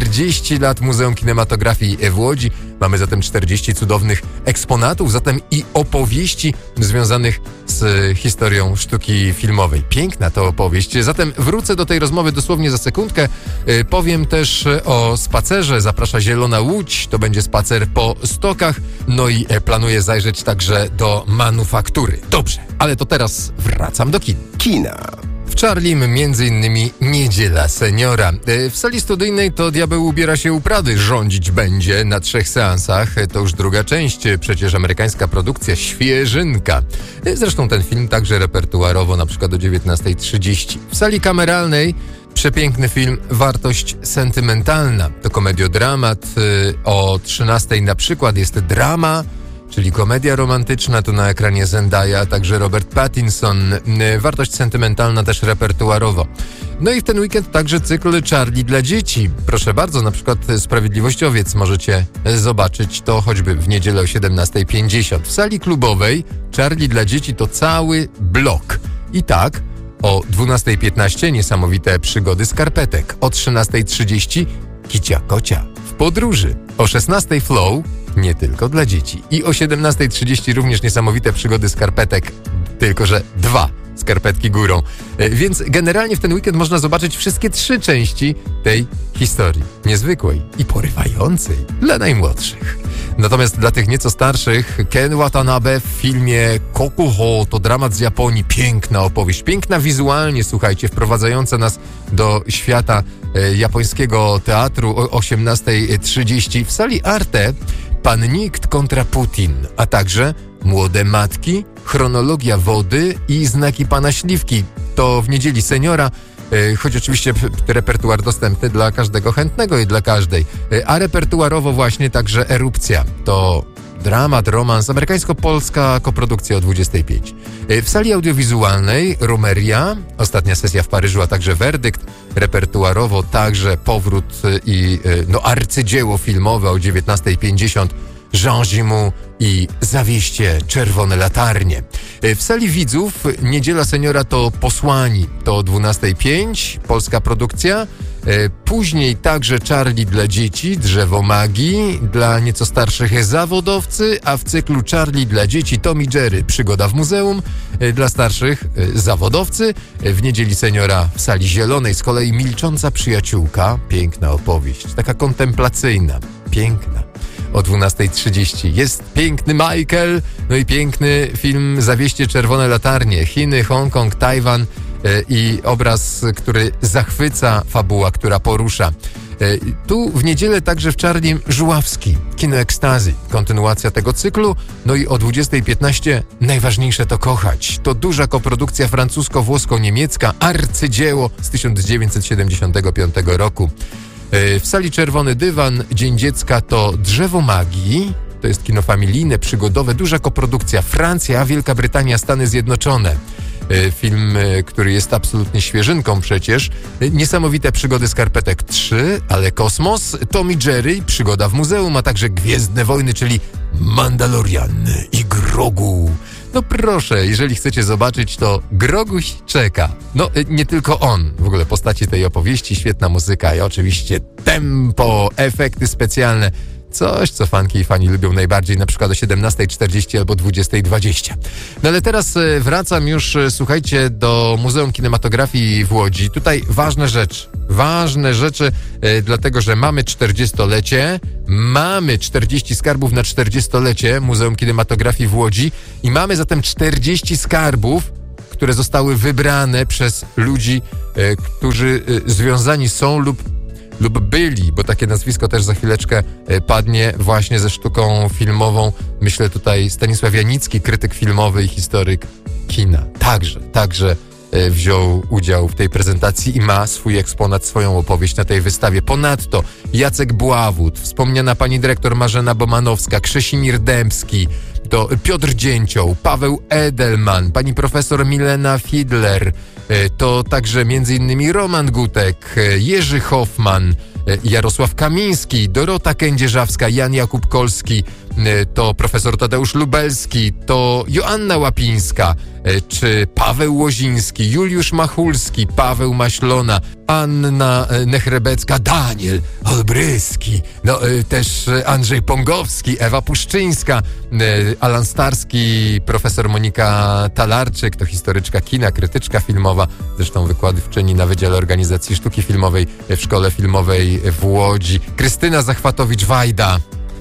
40 lat Muzeum Kinematografii w Łodzi. Mamy zatem 40 cudownych eksponatów, zatem i opowieści związanych z historią sztuki filmowej. Piękna to opowieść. Zatem wrócę do tej rozmowy dosłownie za sekundkę. Powiem też o spacerze. Zaprasza Zielona Łódź. To będzie spacer po stokach. No i planuję zajrzeć także do manufaktury. Dobrze, ale to teraz wracam do kina. W Charlim m.in. Niedziela Seniora. W sali studyjnej to diabeł ubiera się u Prady. Rządzić będzie na 3 seansach. To już druga część, przecież amerykańska produkcja, świeżynka. Zresztą ten film także repertuarowo, na przykład o 19:30. W sali kameralnej przepiękny film Wartość sentymentalna. To komediodramat. O 13:00 na przykład jest drama, czyli komedia romantyczna, to na ekranie Zendaya, a także Robert Pattinson. Wartość sentymentalna też repertuarowo. No i w ten weekend także cykl Charlie dla dzieci. Proszę bardzo, na przykład Sprawiedliwościowiec możecie zobaczyć to choćby w niedzielę o 17:50. W sali klubowej Charlie dla dzieci to cały blok. I tak o 12:15 niesamowite przygody skarpetek. O 13:30 Kicia Kocia w podróży. O 16:00 Flow nie tylko dla dzieci. I o 17:30 również niesamowite przygody skarpetek, tylko że 2 skarpetki górą. Więc generalnie w ten weekend można zobaczyć wszystkie 3 części tej historii. Niezwykłej i porywającej dla najmłodszych. Natomiast dla tych nieco starszych, Ken Watanabe w filmie Kokuho to dramat z Japonii. Piękna opowieść, piękna wizualnie, słuchajcie, wprowadzająca nas do świata japońskiego teatru o 18:30. W sali Arte Pan Nikt kontra Putin, a także Młode matki, Chronologia wody i Znaki pana Śliwki. To w Niedzieli Seniora, choć oczywiście repertuar dostępny dla każdego chętnego i dla każdej. A repertuarowo właśnie także Erupcja. To dramat, romans, amerykańsko-polska koprodukcja o 25. W sali audiowizualnej Romeria, ostatnia sesja w Paryżu, a także Werdykt. Repertuarowo także powrót i arcydzieło filmowe o 19:50. Jean Gimou i Zawieście czerwone latarnie. W sali widzów Niedziela Seniora to Posłani, to o 12:05, polska produkcja. Później także Charlie dla dzieci, Drzewo magii, dla nieco starszych Zawodowcy, a w cyklu Charlie dla dzieci Tom i Jerry, Przygoda w muzeum, dla starszych Zawodowcy. W Niedzieli Seniora w sali zielonej z kolei Milcząca przyjaciółka, piękna opowieść, taka kontemplacyjna, piękna. O 12:30 jest piękny Michael, no i piękny film Zawieście czerwone latarnie, Chiny, Hongkong, Tajwan i obraz, który zachwyca, fabuła, która porusza. Tu w niedzielę także w Czarnim Żuławski, Kino Ekstazy, kontynuacja tego cyklu. No i o 20:15 Najważniejsze to kochać. To duża koprodukcja francusko-włosko-niemiecka, arcydzieło z 1975 roku. W sali Czerwony Dywan Dzień Dziecka to Drzewo magii. To jest kino familijne, przygodowe, duża koprodukcja Francja, Wielka Brytania, Stany Zjednoczone. Film, który jest absolutnie świeżynką przecież. Niesamowite przygody skarpetek 3, ale Kosmos, Tom i Jerry, Przygoda w muzeum, a także Gwiezdne Wojny, czyli Mandalorian i Grogu. No proszę, jeżeli chcecie zobaczyć, to Groguś czeka. No nie tylko on, w ogóle postaci tej opowieści, świetna muzyka i oczywiście tempo, efekty specjalne. Coś, co fanki i fani lubią najbardziej, na przykład o 17:40 albo 20:20. No ale teraz wracam już, słuchajcie, do Muzeum Kinematografii w Łodzi. Tutaj ważne rzeczy, dlatego, że mamy 40-lecie, mamy 40 skarbów na 40-lecie Muzeum Kinematografii w Łodzi i mamy zatem 40 skarbów, które zostały wybrane przez ludzi, którzy związani są lub byli, bo takie nazwisko też za chwileczkę padnie właśnie ze sztuką filmową. Myślę tutaj Stanisław Janicki, krytyk filmowy i historyk kina. Także wziął udział w tej prezentacji i ma swój eksponat, swoją opowieść na tej wystawie. Ponadto Jacek Bławód, wspomniana pani dyrektor Marzena Bomanowska, Krzesimir Dębski, to Piotr Dzięcioł, Paweł Edelman, pani profesor Milena Fidler, to także m.in. Roman Gutek, Jerzy Hoffman, Jarosław Kamiński, Dorota Kędzierzawska, Jan Jakub Kolski, to profesor Tadeusz Lubelski, to Joanna Łapińska, czy Paweł Łoziński, Juliusz Machulski, Paweł Maślona, Anna Nechrebecka, Daniel Olbryski, no też Andrzej Pongowski, Ewa Puszczyńska, Alan Starski, profesor Monika Talarczyk, to historyczka kina, krytyczka filmowa, zresztą wykładowczyni na Wydziale Organizacji Sztuki Filmowej w Szkole Filmowej w Łodzi, Krystyna Zachwatowicz-Wajda,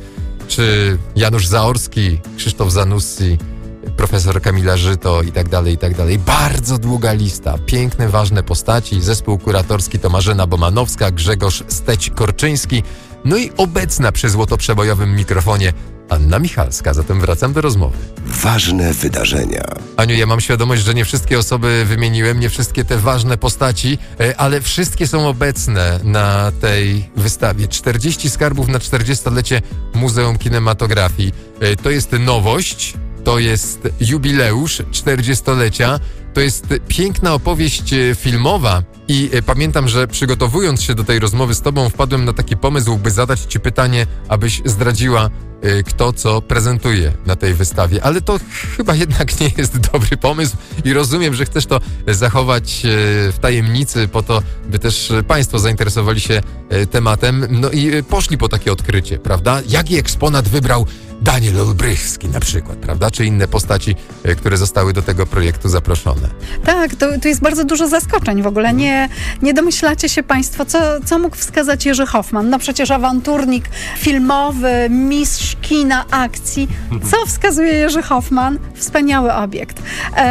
czy Janusz Zaorski, Krzysztof Zanussi, profesor Kamila Żyto i tak dalej. Bardzo długa lista. Piękne, ważne postaci. Zespół kuratorski to Marzena Bomanowska, Grzegorz Steć-Korczyński, no i obecna przy złotoprzebojowym mikrofonie Anna Michalska. Zatem wracam do rozmowy. Ważne wydarzenia. Aniu, ja mam świadomość, że nie wszystkie osoby wymieniłem, nie wszystkie te ważne postaci, ale wszystkie są obecne na tej wystawie. 40 skarbów na 40-lecie Muzeum Kinematografii. To jest nowość, to jest jubileusz 40-lecia, to jest piękna opowieść filmowa i pamiętam, że przygotowując się do tej rozmowy z tobą, wpadłem na taki pomysł, by zadać ci pytanie, abyś zdradziła, kto co prezentuje na tej wystawie, ale to chyba jednak nie jest dobry pomysł i rozumiem, że chcesz to zachować w tajemnicy po to, by też państwo zainteresowali się tematem, no i poszli po takie odkrycie, prawda? Jaki eksponat wybrał Daniel Olbrychski na przykład, prawda? Czy inne postaci, które zostały do tego projektu zaproszone. Tak, to jest bardzo dużo zaskoczeń w ogóle. Nie domyślacie się państwo, co mógł wskazać Jerzy Hoffman. No przecież awanturnik filmowy, mistrz kina akcji. Co wskazuje Jerzy Hoffman? Wspaniały obiekt.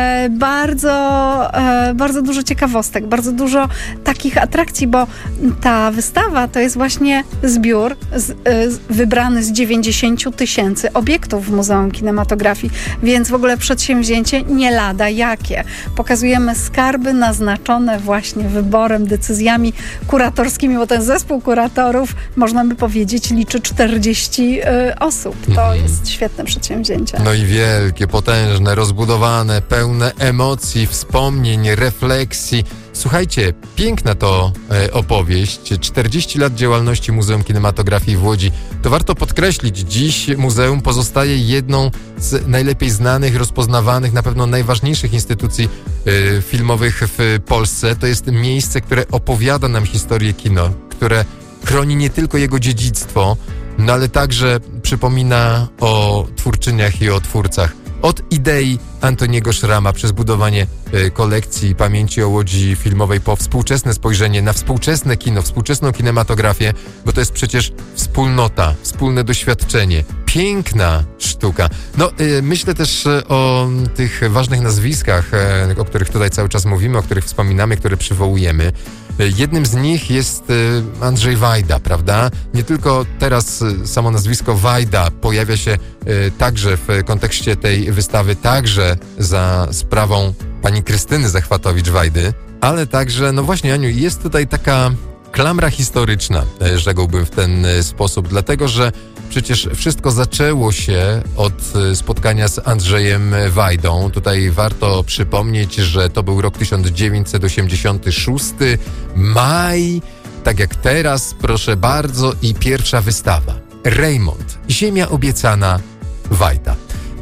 Bardzo dużo ciekawostek, bardzo dużo takich atrakcji, bo ta wystawa to jest właśnie zbiór wybrany z 90 000 obiektów w Muzeum Kinematografii, więc w ogóle przedsięwzięcie nie lada jakie. Pokazujemy skarby naznaczone właśnie wyborem, decyzjami kuratorskimi, bo ten zespół kuratorów, można by powiedzieć, liczy 40 osób. To jest świetne przedsięwzięcie. No i wielkie, potężne, rozbudowane, pełne emocji, wspomnień, refleksji. Słuchajcie, piękna to opowieść. 40 lat działalności Muzeum Kinematografii w Łodzi. To warto podkreślić, dziś muzeum pozostaje jedną z najlepiej znanych, rozpoznawanych, na pewno najważniejszych instytucji filmowych w Polsce. To jest miejsce, które opowiada nam historię kino, które chroni nie tylko jego dziedzictwo, no ale także przypomina o twórczyniach i o twórcach. Od idei Antoniego Szrama przez budowanie kolekcji pamięci o Łodzi filmowej po współczesne spojrzenie na współczesne kino, współczesną kinematografię, bo to jest przecież wspólnota, wspólne doświadczenie. Piękna sztuka. No, myślę też o tych ważnych nazwiskach, o których tutaj cały czas mówimy, o których wspominamy, które przywołujemy. Jednym z nich jest Andrzej Wajda, prawda? Nie tylko teraz samo nazwisko Wajda pojawia się także w kontekście tej wystawy, także za sprawą pani Krystyny Zachwatowicz-Wajdy, ale także, no właśnie, Aniu, jest tutaj taka klamra historyczna, rzekłbym w ten sposób, dlatego że przecież wszystko zaczęło się od spotkania z Andrzejem Wajdą. Tutaj warto przypomnieć, że to był rok 1986, maj, tak jak teraz, proszę bardzo, i pierwsza wystawa. Rejmont, Ziemia obiecana, Wajda.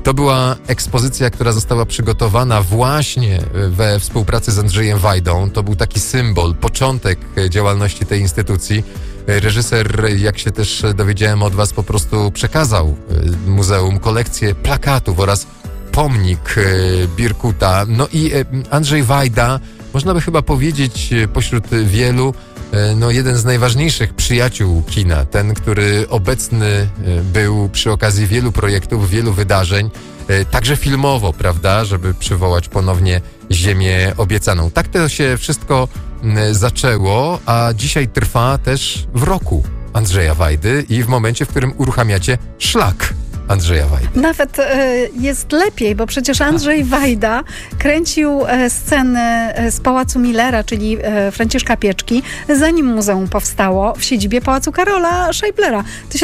To była ekspozycja, która została przygotowana właśnie we współpracy z Andrzejem Wajdą. To był taki symbol, początek działalności tej instytucji. Reżyser, jak się też dowiedziałem od was, po prostu przekazał muzeum kolekcję plakatów oraz pomnik Birkuta. No i Andrzej Wajda, można by chyba powiedzieć pośród wielu, jeden z najważniejszych przyjaciół kina. Ten, który obecny był przy okazji wielu projektów, wielu wydarzeń, także filmowo, prawda, żeby przywołać ponownie Ziemię Obiecaną. Tak to się wszystko zaczęło, a dzisiaj trwa też w roku Andrzeja Wajdy i w momencie, w którym uruchamiacie szlak Andrzeja Wajdy. Nawet jest lepiej, bo przecież Andrzej Wajda kręcił sceny z Pałacu Millera, czyli Franciszka Pieczki, zanim muzeum powstało w siedzibie Pałacu Karola Scheiblera.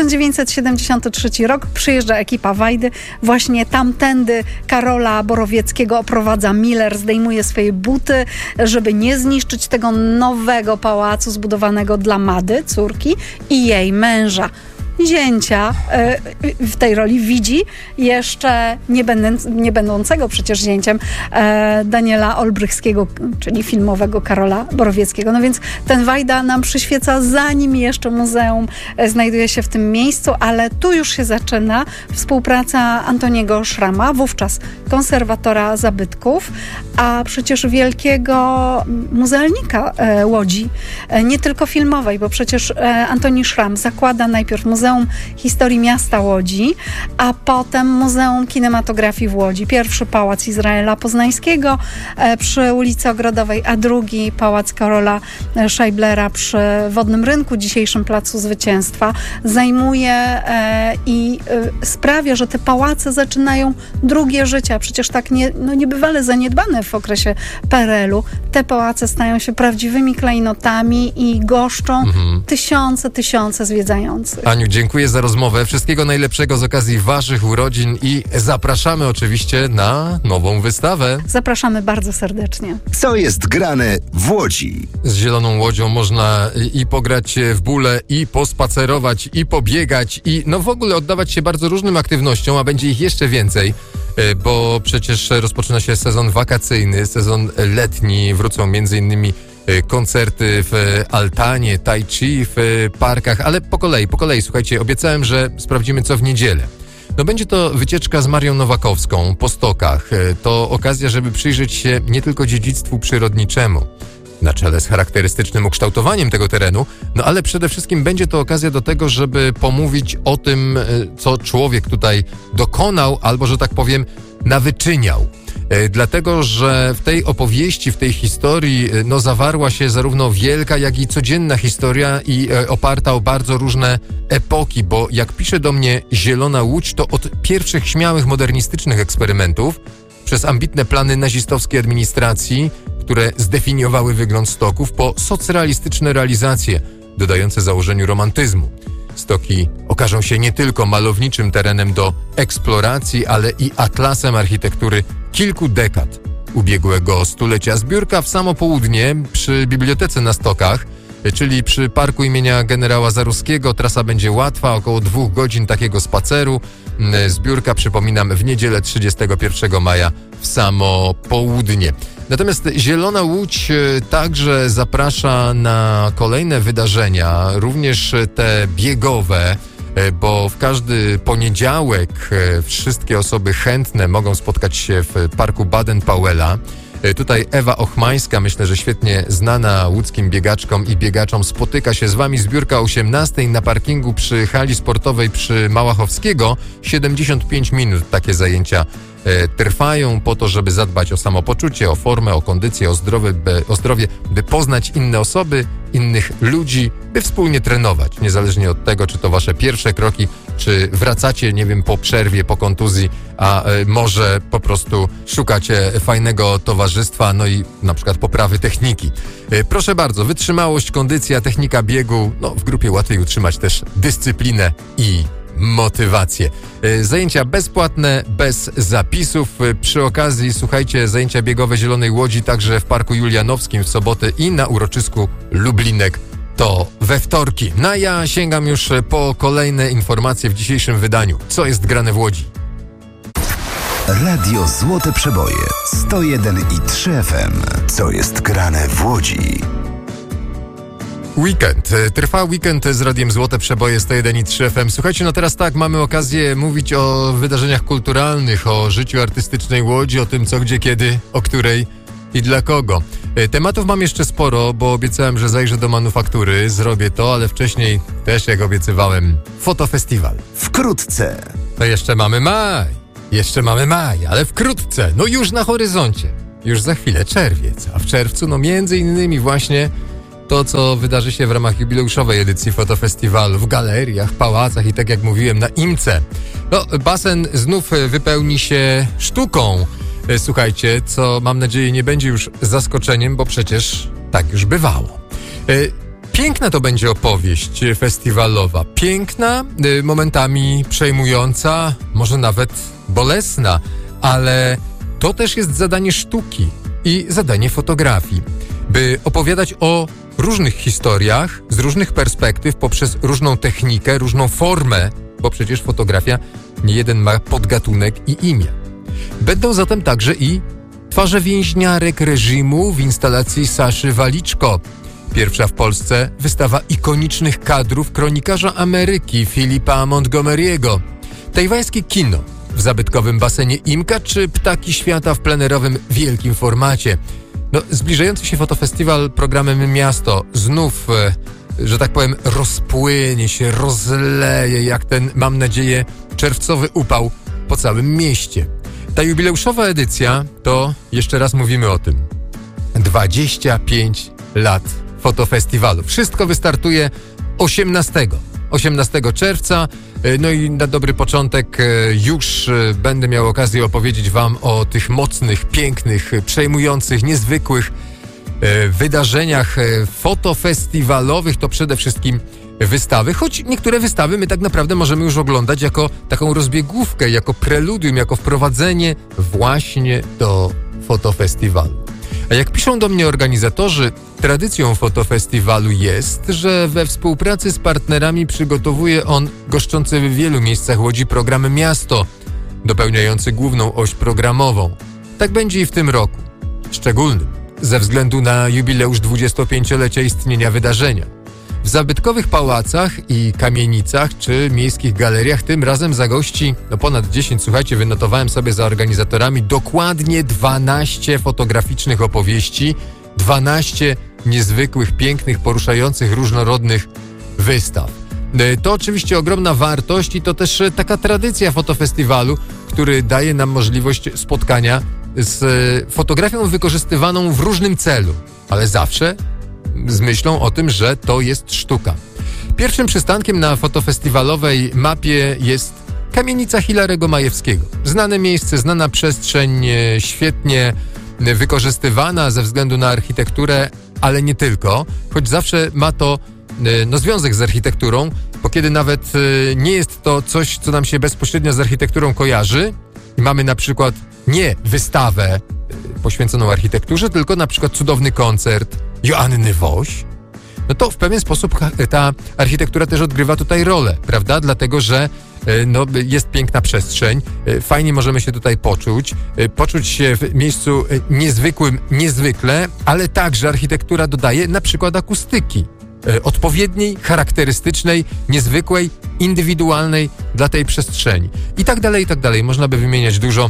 1973 rok, przyjeżdża ekipa Wajdy, właśnie tamtędy Karola Borowieckiego oprowadza Miller, zdejmuje swoje buty, żeby nie zniszczyć tego nowego pałacu zbudowanego dla Mady, córki i jej męża. Zięcia w tej roli widzi jeszcze nie będącego przecież zięciem Daniela Olbrychskiego, czyli filmowego Karola Borowieckiego. No więc ten Wajda nam przyświeca, zanim jeszcze muzeum znajduje się w tym miejscu, ale tu już się zaczyna współpraca Antoniego Szrama, wówczas konserwatora zabytków, a przecież wielkiego muzealnika Łodzi, nie tylko filmowej, bo przecież Antoni Szram zakłada najpierw Muzeum Historii Miasta Łodzi, a potem Muzeum Kinematografii w Łodzi. Pierwszy Pałac Izraela Poznańskiego przy ulicy Ogrodowej, a drugi Pałac Karola Scheiblera przy Wodnym Rynku, dzisiejszym Placu Zwycięstwa. Zajmuje i sprawia, że te pałace zaczynają drugie życie. Przecież tak niebywale zaniedbane w okresie PRL-u. Te pałace stają się prawdziwymi klejnotami i goszczą tysiące zwiedzających. Aniu, dziękuję za rozmowę. Wszystkiego najlepszego z okazji waszych urodzin i zapraszamy oczywiście na nową wystawę. Zapraszamy bardzo serdecznie. Co jest grane w Łodzi? Z Zieloną Łodzią można i pograć w bóle, i pospacerować, i pobiegać, i w ogóle oddawać się bardzo różnym aktywnościom, a będzie ich jeszcze więcej, bo przecież rozpoczyna się sezon wakacyjny, sezon letni, wrócą m.in. koncerty w altanie, tai chi w parkach, ale po kolei, słuchajcie, obiecałem, że sprawdzimy co w niedzielę. Będzie to wycieczka z Marią Nowakowską po stokach. To okazja, żeby przyjrzeć się nie tylko dziedzictwu przyrodniczemu, na czele z charakterystycznym ukształtowaniem tego terenu, ale przede wszystkim będzie to okazja do tego, żeby pomówić o tym, co człowiek tutaj dokonał, albo, że tak powiem, nawyczyniał. Dlatego, że w tej opowieści, w tej historii zawarła się zarówno wielka, jak i codzienna historia i oparta o bardzo różne epoki, bo jak pisze do mnie Zielona Łódź, to od pierwszych śmiałych, modernistycznych eksperymentów przez ambitne plany nazistowskiej administracji, które zdefiniowały wygląd stoków, po socrealistyczne realizacje dodające założeniu romantyzmu. Stoki okażą się nie tylko malowniczym terenem do eksploracji, ale i atlasem architektury kilku dekad ubiegłego stulecia. Zbiórka w samo południe przy Bibliotece na Stokach, czyli przy parku imienia generała Zaruskiego. Trasa będzie łatwa, około 2 godzin takiego spaceru. Zbiórka, przypominam, w niedzielę 31 maja w samo południe. Natomiast Zielona Łódź także zaprasza na kolejne wydarzenia, również te biegowe, bo w każdy poniedziałek wszystkie osoby chętne mogą spotkać się w parku Baden-Powella. Tutaj Ewa Ochmańska, myślę, że świetnie znana łódzkim biegaczkom i biegaczom, spotyka się z wami. Zbiórka o 18:00 na parkingu przy hali sportowej przy Małachowskiego. 75 minut takie zajęcia trwają po to, żeby zadbać o samopoczucie, o formę, o kondycję, o zdrowie, by poznać inne osoby, innych ludzi, by wspólnie trenować. Niezależnie od tego, czy to wasze pierwsze kroki, czy wracacie, po przerwie, po kontuzji, a może po prostu szukacie fajnego towarzystwa, i na przykład poprawy techniki. Proszę bardzo, wytrzymałość, kondycja, technika biegu, w grupie łatwiej utrzymać też dyscyplinę i motywację. Zajęcia bezpłatne, bez zapisów. Przy okazji, słuchajcie, zajęcia biegowe Zielonej Łodzi także w Parku Julianowskim w sobotę i na uroczysku Lublinek to we wtorki. Ja sięgam już po kolejne informacje w dzisiejszym wydaniu. Co jest grane w Łodzi? Radio Złote Przeboje 101,3 FM. Co jest grane w Łodzi? Weekend. Trwa weekend z Radiem Złote Przeboje 101,3 FM. Słuchajcie, no teraz tak, mamy okazję mówić o wydarzeniach kulturalnych, o życiu artystycznej Łodzi, o tym co, gdzie, kiedy, o której i dla kogo. Tematów mam jeszcze sporo, bo obiecałem, że zajrzę do manufaktury, zrobię to, ale wcześniej też, jak obiecywałem, fotofestiwal. Wkrótce. To jeszcze mamy maj, ale wkrótce, no już na horyzoncie. Już za chwilę czerwiec, a w czerwcu, no między innymi właśnie to, co wydarzy się w ramach jubileuszowej edycji fotofestiwalu, w galeriach, pałacach i tak jak mówiłem, na IMCE. No, basen znów wypełni się sztuką. Słuchajcie, co mam nadzieję nie będzie już zaskoczeniem, bo przecież tak już bywało. Piękna to będzie opowieść festiwalowa. Piękna, momentami przejmująca, może nawet bolesna, ale to też jest zadanie sztuki i zadanie fotografii, by opowiadać o różnych historiach, z różnych perspektyw, poprzez różną technikę, różną formę, bo przecież fotografia nie jeden ma podgatunek i imię. Będą zatem także i twarze więźniarek reżimu w instalacji Saszy Waliczko. Pierwsza w Polsce wystawa ikonicznych kadrów kronikarza Ameryki Philipa Montgomery'ego. Tajwańskie kino w zabytkowym basenie IMCA czy Ptaki Świata w plenerowym wielkim formacie. No, zbliżający się fotofestiwal programem Miasto znów, że tak powiem, rozpłynie się, rozleje jak ten, mam nadzieję, czerwcowy upał po całym mieście. Ta jubileuszowa edycja to, jeszcze raz mówimy o tym, 25 lat fotofestiwalu. Wszystko wystartuje 18 czerwca. No i na dobry początek już będę miał okazję opowiedzieć wam o tych mocnych, pięknych, przejmujących, niezwykłych wydarzeniach fotofestiwalowych. To przede wszystkim wystawy, choć niektóre wystawy my tak naprawdę możemy już oglądać jako taką rozbiegówkę, jako preludium, jako wprowadzenie właśnie do fotofestiwalu. A jak piszą do mnie organizatorzy, tradycją fotofestiwalu jest, że we współpracy z partnerami przygotowuje on goszczący w wielu miejscach Łodzi program Miasto, dopełniający główną oś programową. Tak będzie i w tym roku, szczególnym, ze względu na jubileusz 25-lecia istnienia wydarzenia. W zabytkowych pałacach i kamienicach czy miejskich galeriach tym razem zagości ponad 10, słuchajcie, wynotowałem sobie za organizatorami dokładnie 12 fotograficznych opowieści, 12 niezwykłych, pięknych, poruszających, różnorodnych wystaw. To oczywiście ogromna wartość i to też taka tradycja fotofestiwalu, który daje nam możliwość spotkania z fotografią wykorzystywaną w różnym celu, ale zawsze z myślą o tym, że to jest sztuka. Pierwszym przystankiem na fotofestiwalowej mapie jest kamienica Hilarego Majewskiego. Znane miejsce, znana przestrzeń, świetnie wykorzystywana ze względu na architekturę, ale nie tylko, choć zawsze ma to związek z architekturą, bo kiedy nawet nie jest to coś, co nam się bezpośrednio z architekturą kojarzy, mamy na przykład nie wystawę poświęconą architekturze, tylko na przykład cudowny koncert Joanny Woś, no to w pewien sposób ta architektura też odgrywa tutaj rolę, prawda? Dlatego, że jest piękna przestrzeń, fajnie możemy się tutaj poczuć się w miejscu niezwykłym, niezwykle, ale także architektura dodaje na przykład akustyki odpowiedniej, charakterystycznej, niezwykłej, indywidualnej dla tej przestrzeni. I tak dalej, można by wymieniać dużo,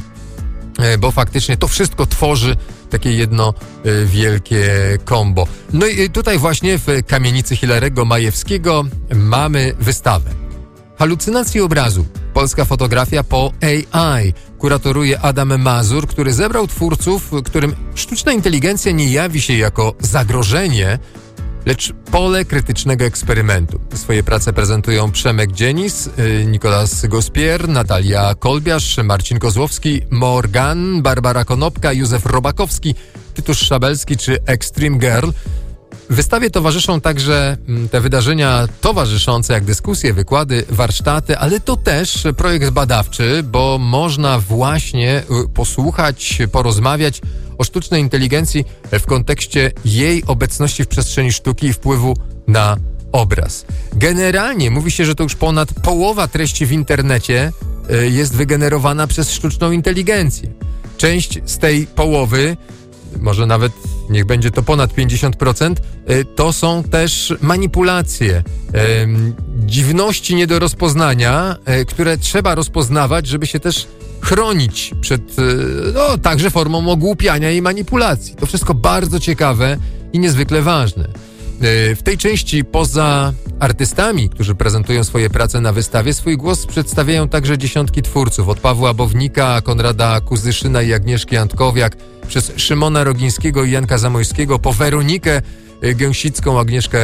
bo faktycznie to wszystko tworzy takie jedno wielkie kombo. No i tutaj właśnie w kamienicy Hilarego Majewskiego mamy wystawę. Halucynacje obrazu. Polska fotografia po AI. Kuratoruje Adam Mazur, który zebrał twórców, którym sztuczna inteligencja nie jawi się jako zagrożenie, lecz pole krytycznego eksperymentu. Swoje prace prezentują Przemek Dzienis, Nicolas Gospier, Natalia Kolbiarz, Marcin Kozłowski, Morgan, Barbara Konopka, Józef Robakowski, Tytusz Szabelski czy Extreme Girl. Wystawie towarzyszą także te wydarzenia towarzyszące jak dyskusje, wykłady, warsztaty, ale to też projekt badawczy, bo można właśnie posłuchać, porozmawiać o sztucznej inteligencji w kontekście jej obecności w przestrzeni sztuki i wpływu na obraz. Generalnie mówi się, że to już ponad połowa treści w internecie jest wygenerowana przez sztuczną inteligencję. Część z tej połowy, może nawet niech będzie to ponad 50%, to są też manipulacje, dziwności nie do rozpoznania, które trzeba rozpoznawać, żeby się też chronić przed także formą ogłupiania i manipulacji. To wszystko bardzo ciekawe i niezwykle ważne. W tej części poza artystami, którzy prezentują swoje prace na wystawie, swój głos przedstawiają także dziesiątki twórców. Od Pawła Bownika, Konrada Kuzyszyna i Agnieszki Antkowiak, przez Szymona Rogińskiego i Janka Zamojskiego, po Weronikę Gęsicką, Agnieszkę